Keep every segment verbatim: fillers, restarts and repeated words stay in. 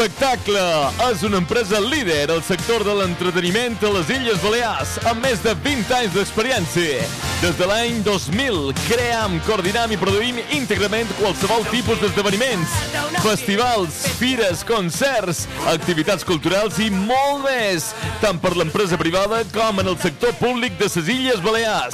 Espectacle és una empresa líder al sector de l'entreteniment a les Illes Balears amb més de vint anys d'experiència. Des de l'any dos mil cream, coordinem i produïm íntegrament qualsevol tipus d'esdeveniments, festivals, fires, concerts, activitats culturals i molt més, tant per l'empresa privada com en el sector públic de les Illes Balears.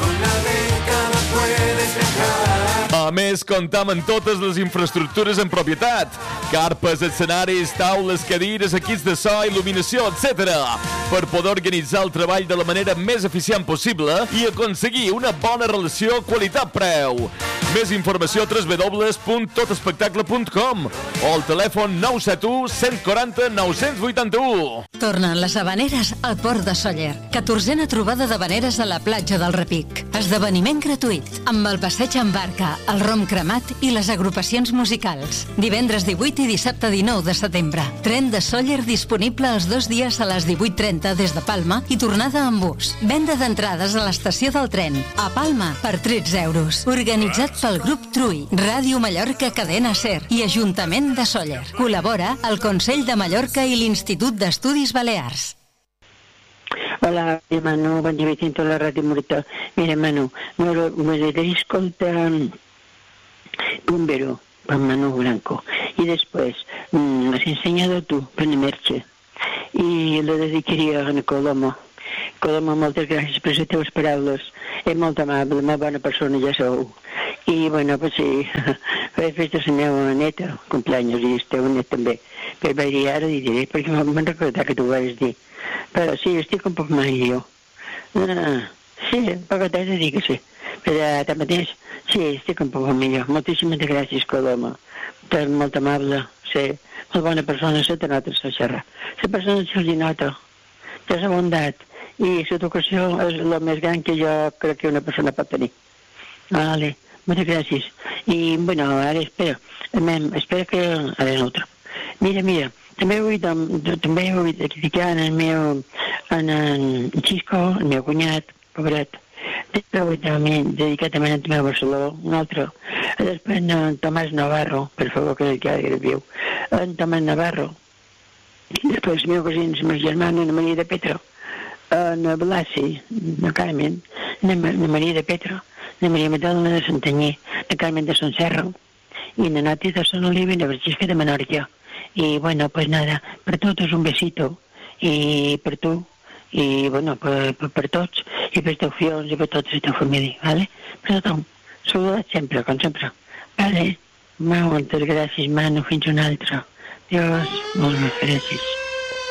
A més, comptam amb totes les infraestructures en propietat, carpes, escenaris, taules, cadires, equips de so, il·luminació, etcètera, per poder organitzar el treball de la manera més eficient possible i aconseguir una bona relació qualitat-preu. Més informació a w w w punt tot espectacle punt com o al telèfon nou set u, cent quaranta, nou cents vuitanta-u. Tornen les habaneres al Port de Sóller. catorzena trobada d'habaneres a la platja del Repic. Esdeveniment gratuït, amb el passeig en barca, el rom cremat i les agrupacions musicals. Divendres divuit i dissabte dinou de setembre. Tren de Sóller disponible els dos dies a les divuit trenta des de Palma i tornada amb bus. Venda d'entrades a l'estació del tren, a Palma, per tretze euros. Organitzat pel grup Trui, Ràdio Mallorca Cadena Ser i Ajuntament de Sóller. Col·labora el Consell de Mallorca i l'Institut d'Estudis Balears. Hola, Manu, bon dia, sento la ràdio Morita. Mira, Manu, m'agradaria escoltar Bombero, per Manu Blanco, i després m'has ensenyat tu, per Merche, i la dedicaria a Colomo. Colomo, moltes gràcies per les teves paraules. És molt amable, molt bona persona, ja sou. I, bueno, pues sí, he fet la meva neta, cumpleaños, i el teu net també. Però vaig dir, ara li diré, perquè me'n recordat que tu ho vas dir. Però sí, estic un poc mal, jo. Ah, sí, un poc de dir que sí. Però tanmateix, sí, estic un poc millor. Moltíssimes gràcies, Coloma. Tu ets molt amable, sí, molt bona persona, se te nota la xerra. La persona se li nota, té la bondat, i l'educació és el més gran que jo crec que una persona pot tenir. Vale, moltes gràcies. I, bueno, ara espera, espera que... Ara és altra. Mira, mira, també vull, també vull criticar en el meu, en en Xisco, el meu cunyat, pobret. També vull també dedicar també al meu Barceló, un altre. Després en Tomàs Navarro, per favor, que és el que viu. En Tomàs Navarro. Després els meus cosins, els meus germans, en Maria de Petro. En Blasi, en Carmen, en Maria de Petro, en Maria Magdalena de Santanyí, en Carmen de Son Cerro, i en Nati de Son Oliva i en Francisca de Menorca. Y bueno, pues nada, per todos un besito, y per tu, y bueno, per, per, per tots, i per teus fills, i per tota la teva família, ¿vale? Per tothom, saluda't sempre, com sempre. Vale? Moltes gràcies, Manu, fins una altra. Adiós, moltes gràcies.